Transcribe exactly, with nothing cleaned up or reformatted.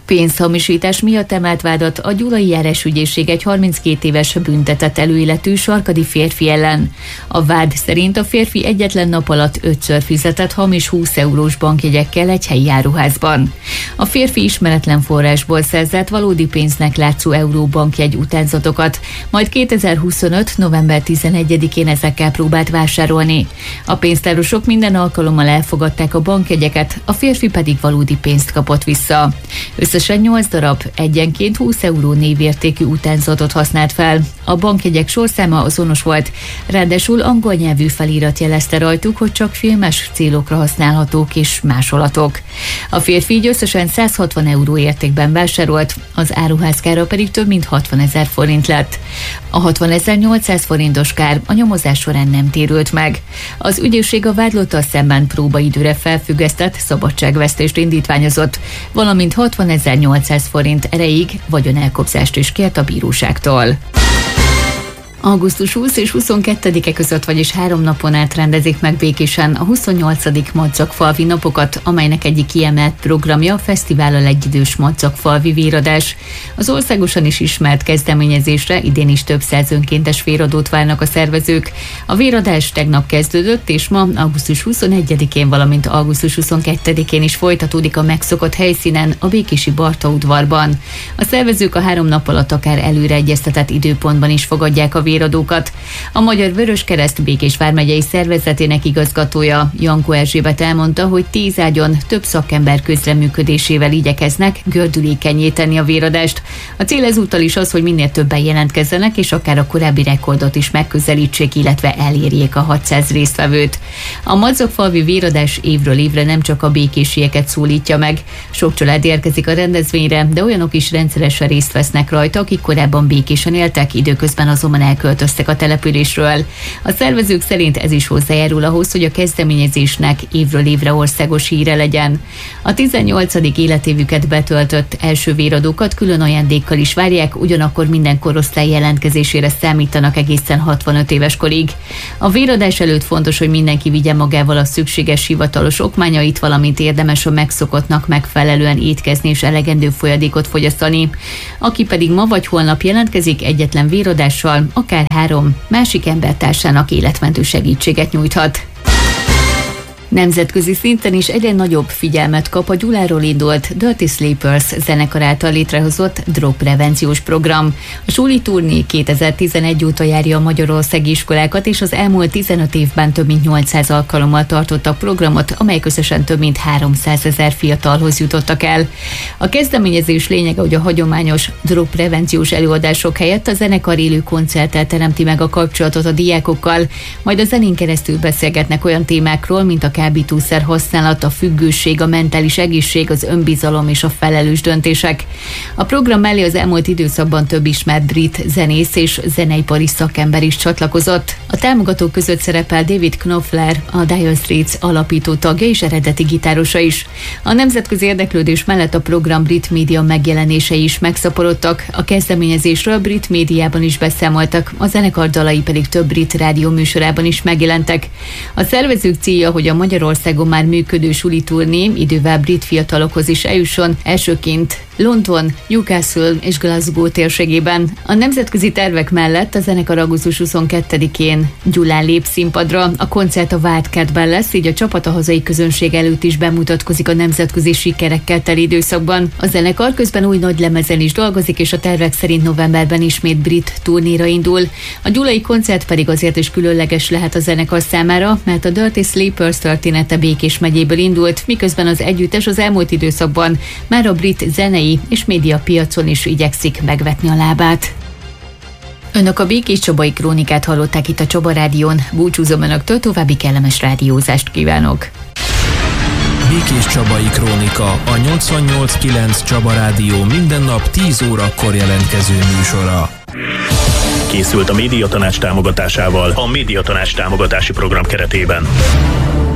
Pénzhamisítás miatt emelt vádat a Gyulai Járásügyészség egy harminckét éves büntetett előéletű sarkadi férfi ellen. A vád szerint a férfi egyetlen nap alatt ötször fizetett hamis húsz eurós bankjegyekkel egy helyi áruházban. A férfi ismeretlen forrásból szerzett valódi pénznek látszó euró bankjegy utánzatokat, majd kétezer-huszonöt. november tizenegyedikén ezekkel próbált vásárolni. A pénztárosok minden alkalommal elfogadták a bankjegyeket, a férfi pedig valódi pénzt kapott vissza. Összesen nyolc darab, egyenként húsz euró névértékű utánzatot használt fel. A bankjegyek sorszáma azonos volt, ráadásul angol nyelvű felirat jelezte rajtuk, hogy csak filmes célokra használhatók és másolatok. A férfi így összesen száz hatvan euró értékben vásárolt, az áruházkára pedig több mint hatvanezer forint lett. A hatvanezer-nyolcszáz forintos kár a nyomozás során nem térült meg. Az ügyészség a vádlottal szemben próbaidőre felfüggesztett szabadságvesztést indítványozott, valamint hatvanezer-nyolcszáz forint erejéig vagyonelkobzást is kért a bíróságtól. augusztus huszadika és huszonkettedike között, vagyis három napon át rendezik meg Békésen a huszonnyolcadik madzagfalvi napokat, amelynek egyik kiemelt programja a fesztivállal egyidős madzagfalvi véradás. Az országosan is ismert kezdeményezésre idén is több száz önkéntes véradót várnak a szervezők. A véradás tegnap kezdődött, és ma augusztus huszonegyedikén, valamint augusztus huszonkettedikén is folytatódik a megszokott helyszínen, a békési Barta udvarban. A szervezők a három nap alatt akár előre egyeztetett időpontban is fogadják a véradókat. A Magyar Vöröskereszt Békés vármegyei szervezetének igazgatója, Jankó Erzsébet elmondta, hogy tíz ágyon több szakember közreműködésével igyekeznek gördülékennyé tenni a véradást. A cél ezúttal is az, hogy minél többen jelentkezzenek, és akár a korábbi rekordot is megközelítsék, illetve elérjék a hatszáz résztvevőt. A madzagfalvi véradás évről évre nem csak a békésieket szólítja meg. Sok család érkezik a rendezvényre, de olyanok is rendszeresen részt vesznek rajta, akik korábban Békésen éltek, időközben azonban elköltöztek a településről. A szervezők szerint ez is hozzájárul ahhoz, hogy a kezdeményezésnek évről évre országos híre legyen. A tizennyolcadik életévüket betöltött első véradókat külön ajándékkal is várják, ugyanakkor minden korosztály jelentkezésére számítanak egészen hatvanöt éves korig. A véradás előtt fontos, hogy mindenki vigye magával a szükséges hivatalos okmányait, valamint érdemes a megszokottnak megfelelően étkezni és elegendő folyadékot fogyasztani. Aki pedig ma vagy holnap jelentkezik, egyetlen véradással akár három másik embertársának életmentő segítséget nyújthat. Nemzetközi szinten is egyre nagyobb figyelmet kap a Gyuláról indult Dirty Sleepers zenekar által létrehozott drogprevenciós program. A suli turné kétezer-tizenegy óta járja a magyarországi iskolákat, és az elmúlt tizenöt évben több mint nyolcszáz alkalommal tartotta a programot, amely összesen több mint háromszázezer fiatalhoz jutottak el. A kezdeményezés lényege, hogy a hagyományos drogprevenciós előadások helyett a zenekar élő koncerttel teremti meg a kapcsolatot a diákokkal, majd a zenén keresztül beszélgetnek olyan témákról, mint a kábítószer használat, a függőség, a mentális egészség, az önbizalom és a felelős döntések. A program mellé az elmúlt időszakban több ismert brit zenész és zeneipari szakember is csatlakozott. A támogatók között szerepel David Knopfler, a Dire Straits alapító tagja és eredeti gitárosa is. A nemzetközi érdeklődés mellett a program brit média megjelenései is megszaporodtak, a kezdeményezésről a brit médiában is beszámoltak, a zenekar dalai pedig több brit rádió műsorában is megjelentek. A szervezők célja, hogy a Magyarországon már működő suli turné idővel brit fiatalokhoz is eljusson, elsőként London, Newcastle és Glasgow térségében. A nemzetközi tervek mellett a zenekar augusztus huszonkettedikén Gyulán lép színpadra. A koncert a Wildcatben lesz, így a csapat a hazai közönség előtt is bemutatkozik a nemzetközi sikerekkel teli időszakban. A zenekar közben új nagylemezen is dolgozik, és a tervek szerint novemberben ismét brit turnéra indul. A gyulai koncert pedig azért is különleges lehet a zenekar számára, mert a Dirty Sleepers története Békés megyéből indult, miközben az együttes az elmúlt időszakban már a brit zenei és média piacon is igyekszik megvetni a lábát. Önök a Békés Csabai Krónikát hallották itt a Csaba Rádión. Búcsúzom önöktől, további kellemes rádiózást kívánok. Békés Csabai Krónika, a nyolcvannyolc kilenc Csaba Rádió minden nap tíz órakor jelentkező műsora. Készült a Médiatanács támogatásával a Médiatanács támogatási program keretében.